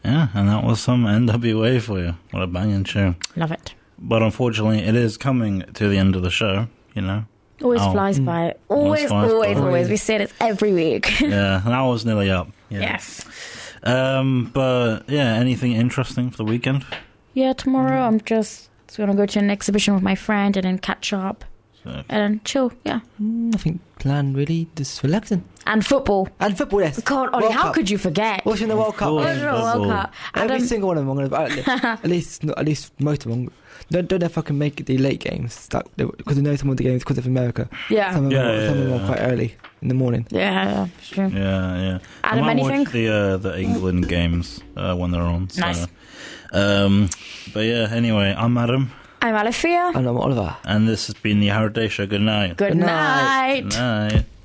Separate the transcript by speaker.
Speaker 1: Yeah, and that was some NWA for you. What a banging tune.
Speaker 2: Love it.
Speaker 1: But unfortunately, it is coming to the end of the show, you know.
Speaker 2: Always flies by. Always. We say this every week.
Speaker 1: Yeah, and I was nearly up. Yeah.
Speaker 2: Yes.
Speaker 1: But yeah, anything interesting for the weekend?
Speaker 2: Yeah, tomorrow I'm just going to go to an exhibition with my friend and then catch up and chill, yeah.
Speaker 3: Nothing planned really, just relaxing.
Speaker 2: And football.
Speaker 3: Yes.
Speaker 2: God, Ollie, how could you forget?
Speaker 3: Watching the World Cup.
Speaker 2: World Cup.
Speaker 3: Every single one of them, I'm going to, at least most of them. Don't know if I can make the late games because I know some of the games because of America.
Speaker 2: Yeah.
Speaker 3: Some of them are quite early in the morning.
Speaker 2: Yeah, it's true.
Speaker 1: Yeah.
Speaker 2: Adam,
Speaker 1: I might
Speaker 2: anything?
Speaker 1: watch the England games when they're on. So.
Speaker 2: Nice.
Speaker 1: But yeah, anyway, I'm Adam.
Speaker 2: I'm Alifia.
Speaker 3: And I'm Oliver.
Speaker 1: And this has been the Howard Day Show. Good night.
Speaker 2: Good night.
Speaker 1: Good night.